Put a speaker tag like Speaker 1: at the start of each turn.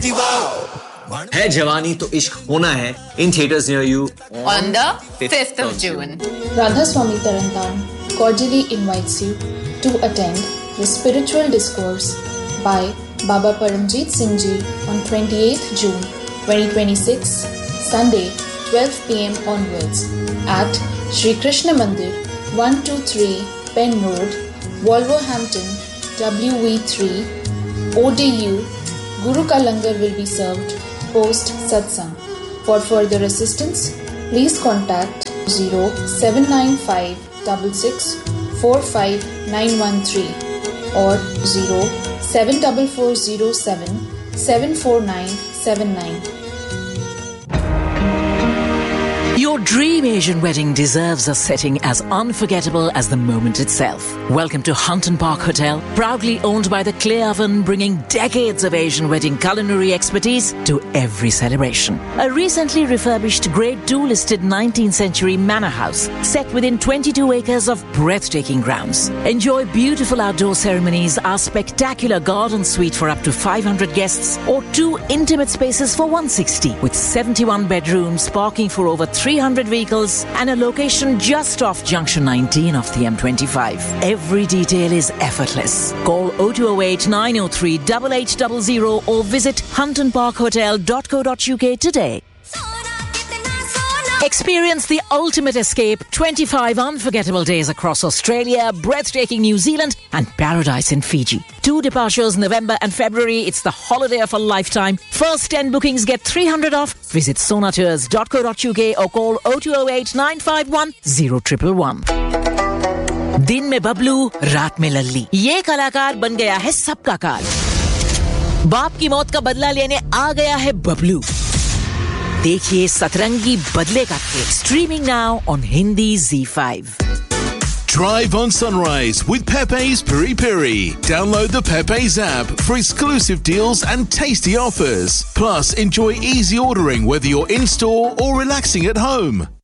Speaker 1: है जवानी तो इश्क होना है in theaters near you
Speaker 2: on the 5th of June.
Speaker 3: Radha Swami Tarantan cordially invites you to attend the spiritual discourse by Baba Paramjit Singh Ji on 28th June 2026, Sunday 12 p.m. onwards at Sri Krishna Mandir, 123 Penn Road, Wolverhampton, WV3, ODU. Guru Ka Langar will be served post Satsang. For further assistance, please contact 0795 66 45913 or 0744077 74979.
Speaker 4: Your dream Asian wedding deserves a setting as unforgettable as the moment itself. Welcome to Hunton Park Hotel, proudly owned by the Clay Oven, bringing decades of Asian wedding culinary expertise to every celebration. A recently refurbished Grade 2 listed 19th century manor house set within 22 acres of breathtaking grounds. Enjoy beautiful outdoor ceremonies, our spectacular garden suite for up to 500 guests, or 2 intimate spaces for 160 with 71 bedrooms, parking for over 300 vehicles and a location just off Junction 19 of the M25. Every detail is effortless. Call 0208 903 8800 or visit huntonparkhotel.co.uk today. Experience the ultimate escape, 25 unforgettable days across Australia, breathtaking New Zealand and paradise in Fiji. 2 departures November and February. It's the holiday of a lifetime. First 10 bookings get 300 off. Visit sonatours.co.uk or call 0208 951 0111. दिन में बबलू, रात में लल्ली. ये कलाकार बन गया है सबका काल. बाप की मौत का बदला लेने आ गया है बबलू. देखिए सतरंगी बदले का खेल. Streaming now on Hindi Z5.
Speaker 5: Drive on Sunrise with Pepe's Piri Piri. Download the Pepe's app for exclusive deals and tasty offers. Plus, enjoy easy ordering whether you're in-store or relaxing at home.